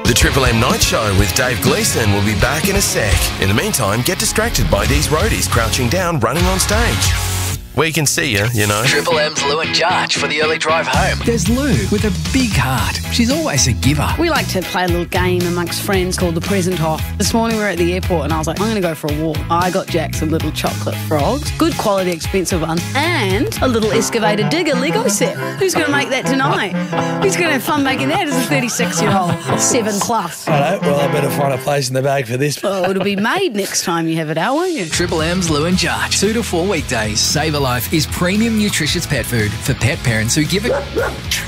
The Triple M Night Show with Dave Gleeson will be back in a sec. In the meantime, get distracted by these roadies crouching down running on stage. We can see you, you know. Triple M's Lou and Jarch for the early drive home. There's Lou with a big heart. She's always a giver. We like to play a little game amongst friends called the Present Off. This morning we were at the airport and I was like, I'm going to go for a walk. I got Jack some little chocolate frogs, good quality, expensive ones, and a little excavator digger Lego set. Who's going to make that tonight? Who's going to have fun making that as a 36-year-old, 7+? All right, well, I better find a place in the bag for this. Well, it'll be made next time you have it out, won't you? Triple M's Lou and Jarch. 2 to 4 weekdays. Save a Life is premium nutritious pet food for pet parents who give it...